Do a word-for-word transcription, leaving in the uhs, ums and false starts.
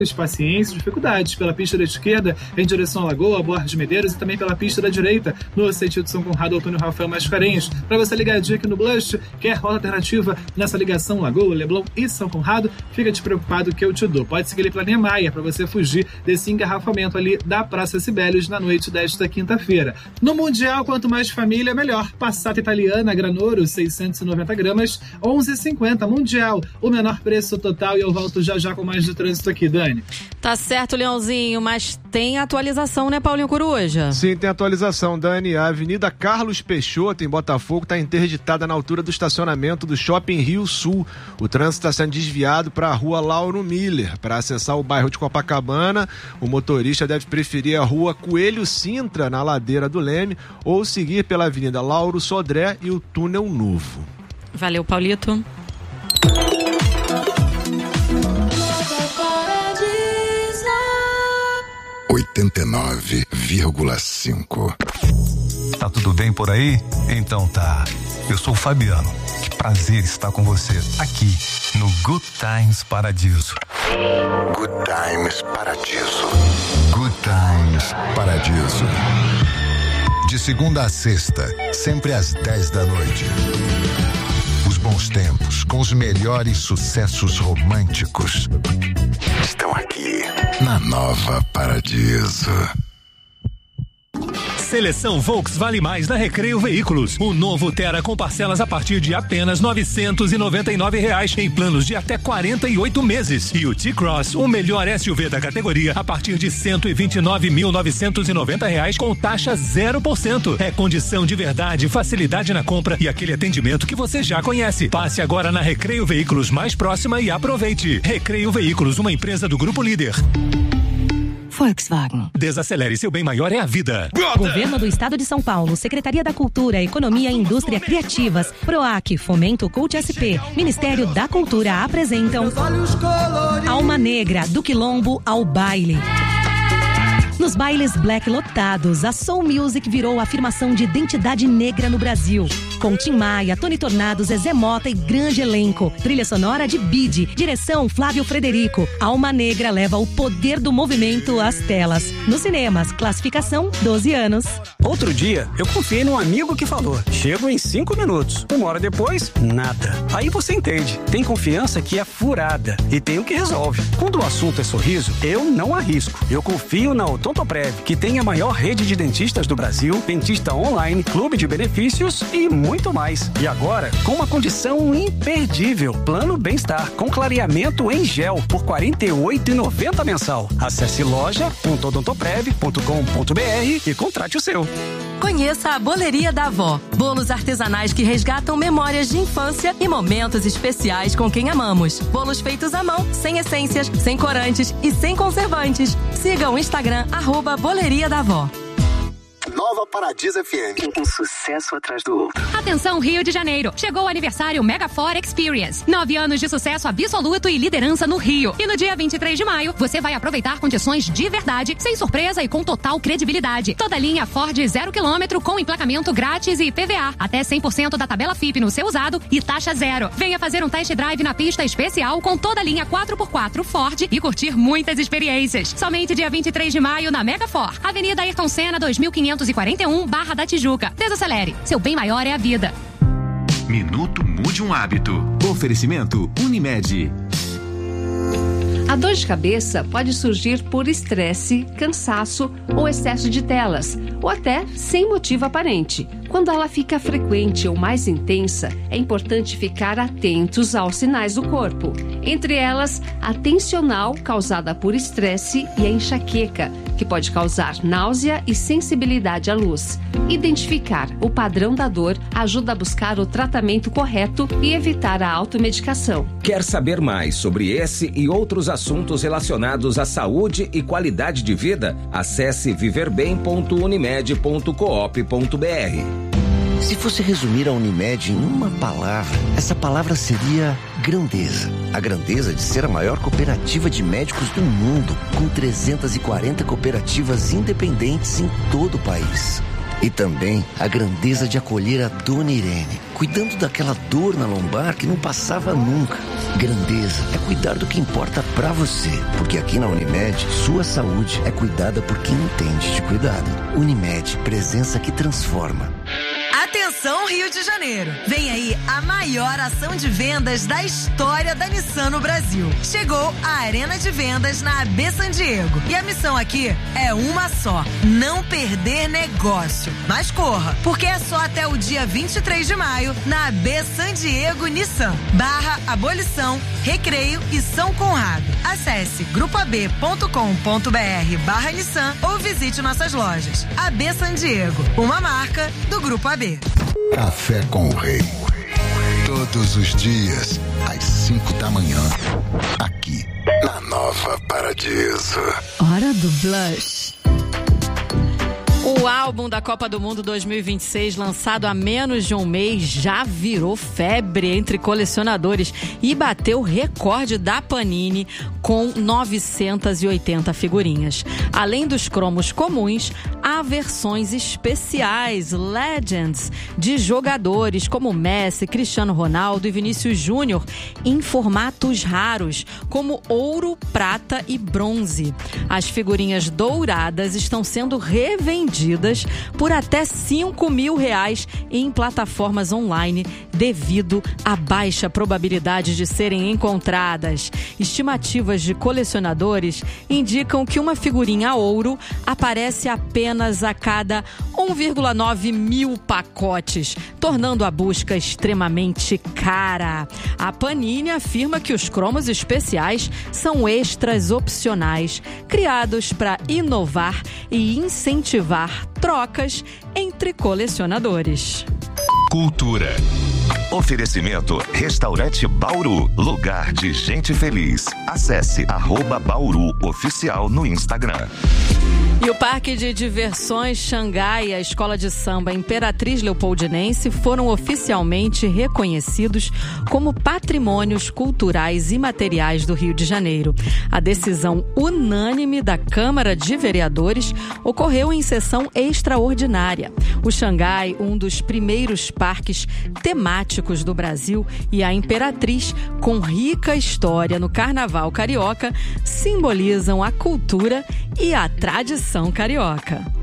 paciência e dificuldades pela pista da esquerda em direção à Lagoa, Borges de Medeiros, e também pela pista da direita no sentido São Conrado, Antônio Rafael Mascarenhas. Para você ligadinho aqui no Blush, quer rota alternativa nessa ligação Lagoa, Leblon e São Conrado, fica despreocupado que eu te dou. Pode seguir ali pela Niemeyer para você fugir desse engarrafamento ali da Praça Sibelius na noite desta quinta-feira. No Mundial, quanto mais família, melhor. Passata italiana, Granoro, seiscentos e noventa gramas, onze reais e cinquenta centavos. Mundial, o menor preço total, e eu volto já já com mais de trânsito aqui, Dani. Tá certo, Leãozinho, mas tem atualização, né, Paulinho Coruja? Sim, tem atualização, Dani. A Avenida Carlos Peixoto, em Botafogo, está interditada na altura do estacionamento do Shopping Rio Sul. O trânsito está sendo desviado para a rua Lauro Miller. Para acessar o bairro de Copacabana, o motorista deve preferir a rua Coelho Sintra, na ladeira do Leme, ou seguir pela Avenida Lauro Sodré e o Túnel Novo. Valeu, Paulito. oitenta e nove vírgula cinco. Tá tudo bem por aí? Então tá. Eu sou o Fabiano. Que prazer estar com você aqui no Good Times Paradiso. Good Times Paradiso. Good Times Paradiso. De segunda a sexta, sempre às dez da noite. Os bons tempos, com os melhores sucessos românticos, estão aqui na Nova Paradiso. Seleção Volks Vale Mais na Recreio Veículos. O novo Tera com parcelas a partir de apenas novecentos e noventa e nove reais em planos de até quarenta e oito meses. E o T-Cross, o melhor S U V da categoria, a partir de cento e vinte e nove mil novecentos e noventa reais com taxa zero por cento. É condição de verdade, facilidade na compra e aquele atendimento que você já conhece. Passe agora na Recreio Veículos mais próxima e aproveite. Recreio Veículos, uma empresa do Grupo Líder. Volkswagen. Desacelere, seu bem maior é a vida. Governo do Estado de São Paulo, Secretaria da Cultura, Economia e Indústria Criativas, PROAC, Fomento Cult S P, Ministério da Cultura apresentam Alma Negra, do Quilombo ao Baile. Nos bailes black lotados, a Soul Music virou a afirmação de identidade negra no Brasil. Com Tim Maia, Tony Tornado, Zezé Mota e grande elenco. Trilha sonora de Bide. Direção Flávio Frederico. Alma Negra leva o poder do movimento às telas. Nos cinemas, classificação doze anos. Outro dia, eu confiei num amigo que falou: chego em cinco minutos. Uma hora depois, nada. Aí você entende. Tem confiança que é furada. E tem o que resolve. Quando o assunto é sorriso, eu não arrisco. Eu confio na Odontoprev, que tem a maior rede de dentistas do Brasil, dentista online, clube de benefícios e muito mais. E agora, com uma condição imperdível: Plano Bem-Estar, com clareamento em gel, por quarenta e oito reais e noventa centavos mensal. Acesse loja ponto odontoprev ponto com ponto b r e contrate o seu. Conheça a Boleria da Avó. Bolos artesanais que resgatam memórias de infância e momentos especiais com quem amamos. Bolos feitos à mão, sem essências, sem corantes e sem conservantes. Siga o Instagram, arroba Boleria da Avó. Nova Paradiso F M. Um sucesso atrás do outro. Atenção, Rio de Janeiro. Chegou o aniversário Megafor Experience. Nove anos de sucesso absoluto e liderança no Rio. E no dia vinte e três de maio, você vai aproveitar condições de verdade, sem surpresa e com total credibilidade. Toda linha Ford zero quilômetro com emplacamento grátis e I P V A. Até cem por cento da tabela F I P no seu usado e taxa zero. Venha fazer um test drive na pista especial com toda a linha quatro por quatro Ford e curtir muitas experiências. Somente dia vinte e três de maio na Megafor. Avenida Ayrton Senna, dois mil quinhentos e quarenta e um, Barra da Tijuca. Desacelere. Seu bem maior é a vida. Minuto Mude um Hábito. Oferecimento Unimed. A dor de cabeça pode surgir por estresse, cansaço ou excesso de telas, ou até sem motivo aparente. Quando ela fica frequente ou mais intensa, é importante ficar atentos aos sinais do corpo. Entre elas, a tensional, causada por estresse, e a enxaqueca, que pode causar náusea e sensibilidade à luz. Identificar o padrão da dor ajuda a buscar o tratamento correto e evitar a automedicação. Quer saber mais sobre esse e outros assuntos relacionados à saúde e qualidade de vida? Acesse viverbem ponto unimed ponto coop ponto b r. Se fosse resumir a Unimed em uma palavra, essa palavra seria grandeza. A grandeza de ser a maior cooperativa de médicos do mundo, com trezentas e quarenta cooperativas independentes em todo o país. E também a grandeza de acolher a Dona Irene, cuidando daquela dor na lombar que não passava nunca. Grandeza é cuidar do que importa pra você, porque aqui na Unimed, sua saúde é cuidada por quem entende de cuidado. Unimed, presença que transforma. Atenção, Rio de Janeiro! Vem aí a maior ação de vendas da história da Nissan no Brasil. Chegou a Arena de Vendas na A B San Diego. E a missão aqui é uma só: não perder negócio. Mas corra, porque é só até o dia vinte e três de maio na A B San Diego Nissan, barra Abolição, Recreio e São Conrado. Acesse grupo a b ponto com ponto b r barra Nissan ou visite nossas lojas. A B San Diego, uma marca do Grupo A B. Café com o Rei. Todos os dias, às cinco da manhã. Aqui, na Nova Paradiso. Hora do Blush. O álbum da Copa do Mundo dois mil e vinte e seis, lançado há menos de um mês, já virou febre entre colecionadores e bateu o recorde da Panini com novecentas e oitenta figurinhas. Além dos cromos comuns, há versões especiais, Legends, de jogadores como Messi, Cristiano Ronaldo e Vinícius Júnior, em formatos raros, como ouro, prata e bronze. As figurinhas douradas estão sendo revendidas por até cinco mil reais em plataformas online devido à baixa probabilidade de serem encontradas. Estimativas de colecionadores indicam que uma figurinha ouro aparece apenas a cada um vírgula nove mil pacotes, tornando a busca extremamente cara. A Panini afirma que os cromos especiais são extras opcionais, criados para inovar e incentivar trocas entre colecionadores. Cultura. Oferecimento Restaurante Bauru, lugar de gente feliz. Acesse arroba Bauru Oficial no Instagram. E o Parque de Diversões Xangai e a Escola de Samba Imperatriz Leopoldinense foram oficialmente reconhecidos como patrimônios culturais e materiais do Rio de Janeiro. A decisão unânime da Câmara de Vereadores ocorreu em sessão extraordinária. O Xangai, um dos primeiros parques temáticos do Brasil, e a Imperatriz, com rica história no Carnaval carioca, simbolizam a cultura e a tradição carioca.